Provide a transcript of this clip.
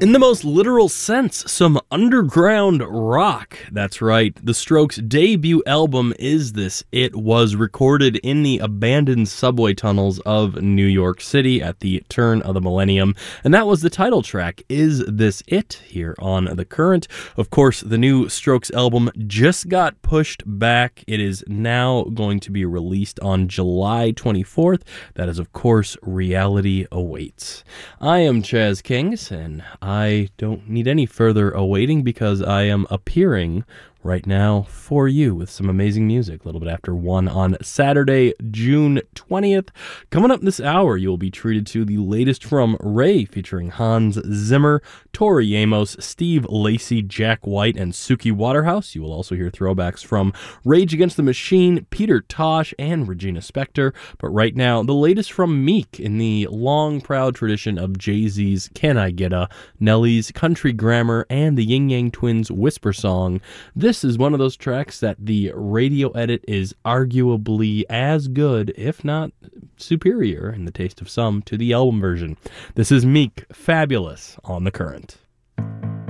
In the most literal sense, some underground rock. That's right. The Strokes' debut album, Is This It?, was recorded in the abandoned subway tunnels of New York City at the turn of the millennium, and that was the title track, Is This It?, here on The Current. Of course, the new Strokes album just got pushed back. It is now going to be released on July 24th. That is, of course, Reality Awaits. I am Chaz Kings, and I don't need any further awaiting because I am appearing right now for you with some amazing music a little bit after 1 on Saturday, June 20th. Coming up this hour, you'll be treated to the latest from Ray featuring Hans Zimmer, Tori Amos, Steve Lacy, Jack White, and Suki Waterhouse. You will also hear throwbacks from Rage Against the Machine, Peter Tosh, and Regina Spektor. But right now, the latest from Meek in the long, proud tradition of Jay-Z's Can I Get A, Nelly's Country Grammar, and the Ying Yang Twins' Whisper Song. This is one of those tracks that the radio edit is arguably as good, if not superior, in the taste of some, to the album version. This is Meek, Fabulous, on The Current.